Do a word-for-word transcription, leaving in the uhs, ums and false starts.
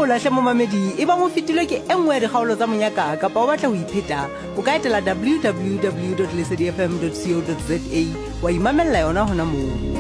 lahle mo mamedi e ba mo fetilwe ke engwe ya dikgaolo tsa monyaka kapa o batla ho ipheta o ka etela w w w dot lesedi f m dot co dot za wa imamella yona hona moo.